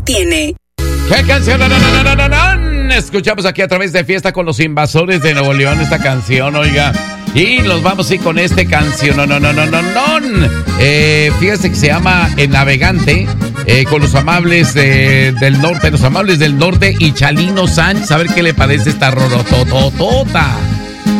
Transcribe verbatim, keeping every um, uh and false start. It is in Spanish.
tiene. ¿Qué canción? No, no, no, no, no, no. Escuchamos aquí a través de Fiesta con los Invasores de Nuevo León esta canción, oiga. Y nos vamos sí con este canción. No, no, no, no, no, no. Eh, fíjese que se llama El Navegante. Eh, con los amables de, del norte, los amables del norte y Chalino Sánchez. A ver qué le parece esta rorotototota.